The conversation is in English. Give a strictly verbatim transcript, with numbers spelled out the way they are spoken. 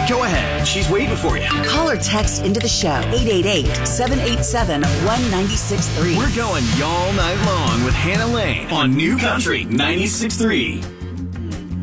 Go ahead. She's waiting for you. Call or text into the show, eight eight eight, seven eight seven, one nine six three. We're going y'all night long with Hannah Lane on New Country ninety-six point three.